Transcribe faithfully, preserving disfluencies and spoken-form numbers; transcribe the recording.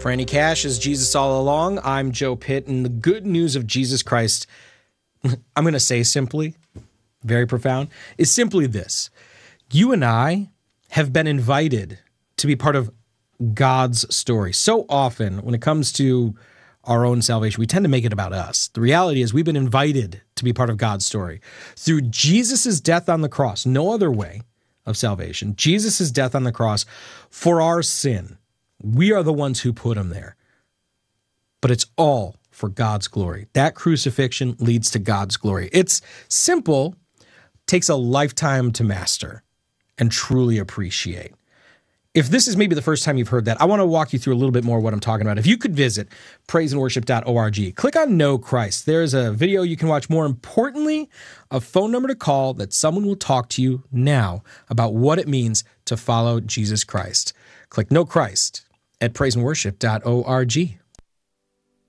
Franny Cash is Jesus All Along. I'm Joe Pitt, and the good news of Jesus Christ, I'm going to say simply, very profound, is simply this. You and I have been invited to be part of God's story. So often, when it comes to our own salvation, we tend to make it about us. The reality is we've been invited to be part of God's story. Through Jesus' death on the cross, no other way of salvation, Jesus' death on the cross for our sin, we are the ones who put him there. But it's all for God's glory. That crucifixion leads to God's glory. It's simple, takes a lifetime to master and truly appreciate. If this is maybe the first time you've heard that, I want to walk you through a little bit more what I'm talking about. If you could visit praise and worship dot org, click on Know Christ. There's a video you can watch. More importantly, a phone number to call that someone will talk to you now about what it means to follow Jesus Christ. Click Know Christ at praise and worship dot org.